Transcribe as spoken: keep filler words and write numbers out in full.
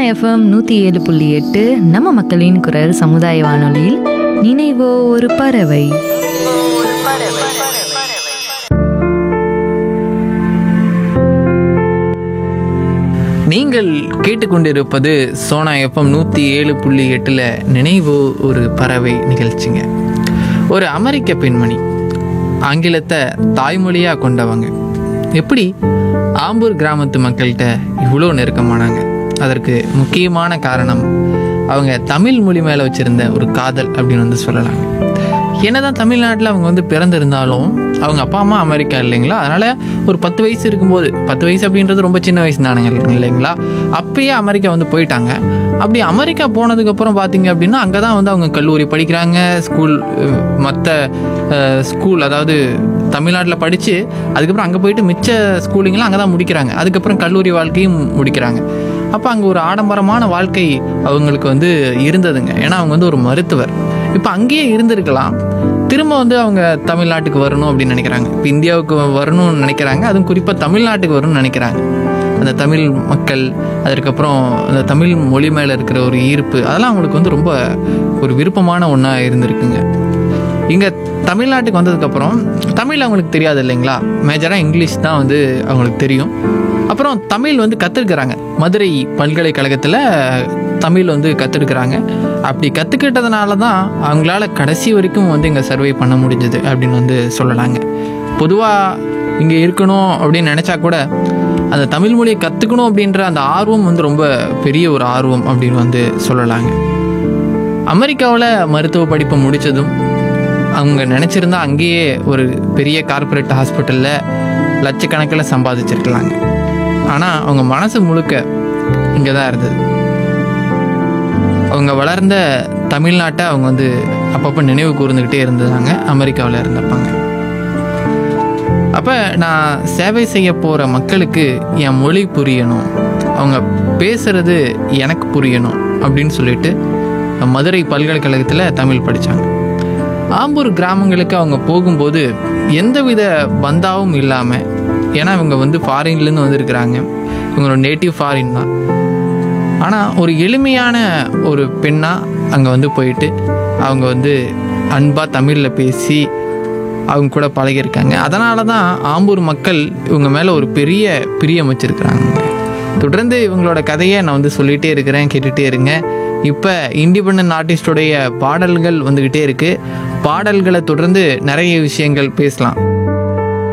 FM நூற்றி ஏழு புள்ளி எட்டு நம்ம மக்களின் குரல் சமுதாய வானொலியில் நினைவோ ஒரு பறவை. நீங்கள் கேட்டுக்கொண்டிருப்பது சோனா எஃப்எம் நூற்றி ஏழு புள்ளி எட்டில் நினைவோ ஒரு பறவை நிகழ்ச்சிங்க. ஒரு அமெரிக்க பெண்மணி ஆங்கிலத்தை தாய்மொழியாக கொண்டவங்க எப்படி ஆம்பூர் கிராமத்து மக்கள்கிட்ட இவ்வளோ நெருக்கமானாங்க? அதற்கு முக்கியமான காரணம் அவங்க தமிழ் மொழி மேலே வச்சுருந்த ஒரு காதல் அப்படின்னு வந்து சொல்லலாங்க. என்னதான் தமிழ்நாட்டில் அவங்க வந்து பிறந்திருந்தாலும் அவங்க அப்பா அம்மா அமெரிக்கா இல்லைங்களா, அதனால் ஒரு பத்து வயசு இருக்கும்போது, பத்து வயசு அப்படின்றது ரொம்ப சின்ன வயசு தானுங்க இல்லைங்களா, அப்பயே அமெரிக்கா வந்து போயிட்டாங்க. அப்படி அமெரிக்கா போனதுக்கப்புறம் பார்த்தீங்க அப்படின்னா அங்கே தான் வந்து அவங்க கல்லூரி படிக்கிறாங்க, ஸ்கூல் மற்ற ஸ்கூல் அதாவது தமிழ்நாட்டில் படித்து அதுக்கப்புறம் அங்கே போயிட்டு மிச்ச ஸ்கூலிங்கெலாம் அங்கே தான் முடிக்கிறாங்க. அதுக்கப்புறம் கல்லூரி வாழ்க்கையும் முடிக்கிறாங்க. அப்போ அங்கே ஒரு ஆடம்பரமான வாழ்க்கை அவங்களுக்கு வந்து இருந்ததுங்க. ஏன்னா அவங்க வந்து ஒரு மருத்துவர். இப்போ அங்கேயே இருந்திருக்கலாம், திரும்ப வந்து அவங்க தமிழ்நாட்டுக்கு வரணும் அப்படின்னு நினைக்கிறாங்க. இப்போ இந்தியாவுக்கு வரணும்னு நினைக்கிறாங்க, அதுவும் குறிப்பாக தமிழ்நாட்டுக்கு வரணும்னு நினைக்கிறாங்க. அந்த தமிழ் மக்கள், அதுக்கப்புறம் அந்த தமிழ் மொழி மேலே இருக்கிற ஒரு ஈர்ப்பு, அதெல்லாம் அவங்களுக்கு வந்து ரொம்ப ஒரு விருப்பமான ஒன்றா இருந்திருக்குங்க. இங்கே தமிழ்நாட்டுக்கு வந்ததுக்கப்புறம் தமிழ் அவங்களுக்கு தெரியாது இல்லைங்களா, மேஜராக இங்கிலீஷ் தான் வந்து அவங்களுக்கு தெரியும். அப்புறம் தமிழ் வந்து கற்றுருக்குறாங்க, மதுரை பல்கலைக்கழகத்தில் தமிழ் வந்து கற்றுருக்குறாங்க. அப்படி கற்றுக்கிட்டதுனால தான் அவங்களால கடைசி வரைக்கும் வந்து இங்கே சர்வை பண்ண முடிஞ்சது அப்படின்னு வந்து சொல்லலாங்க. பொதுவாக இங்கே இருக்கணும் அப்படின்னு நினச்சா கூட அந்த தமிழ் மொழியை கற்றுக்கணும் அப்படின்ற அந்த ஆர்வம் வந்து ரொம்ப பெரிய ஒரு ஆர்வம் அப்படின்னு வந்து சொல்லலாங்க. அமெரிக்காவில் மருத்துவ படிப்பு முடித்ததும் அவங்க நினச்சிருந்தா அங்கேயே ஒரு பெரிய கார்ப்பரேட் ஹாஸ்பிட்டலில் லட்சக்கணக்கில் சம்பாதிச்சிருக்கலாங்க. ஆனால் அவங்க மனசு முழுக்க இங்கே தான் இருந்தது. அவங்க வளர்ந்த தமிழ்நாட்டை அவங்க வந்து அப்பப்போ நினைவு கூர்ந்துக்கிட்டே இருந்ததாங்க அமெரிக்காவில் இருந்தப்பாங்க. அப்போ நான் சேவை செய்ய போகிற மக்களுக்கு என் மொழி புரியணும், அவங்க பேசுகிறது எனக்கு புரியணும் அப்படின்னு சொல்லிட்டு மதுரை பல்கலைக்கழகத்தில் தமிழ் படித்தாங்க. ஆம்பூர் கிராமங்களுக்கு அவங்க போகும்போது எந்தவித பந்தாவும் இல்லாமல், ஏன்னா இவங்க வந்து ஃபாரின்லேருந்து வந்திருக்கிறாங்க, இவங்களோட நேட்டிவ் ஃபாரின் தான், ஆனால் ஒரு எளிமையான ஒரு பெண்ணாக அங்கே வந்து போயிட்டு அவங்க வந்து அன்பாக தமிழில் பேசி அவங்க கூட பழகியிருக்காங்க. அதனால தான் ஆம்பூர் மக்கள் இவங்க மேலே ஒரு பெரிய பிரியம் வச்சுருக்கிறாங்க. தொடர்ந்து இவங்களோட கதையை நான் வந்து சொல்லிகிட்டே இருக்கிறேன், கேட்டுகிட்டே இருங்க. இப்போ இண்டிபெண்டன்ட் ஆர்டிஸ்டோடைய பாடல்கள் வந்துக்கிட்டே இருக்குது. பாடல்களை தொடர்ந்து நிறைய விஷயங்கள் பேசலாம்.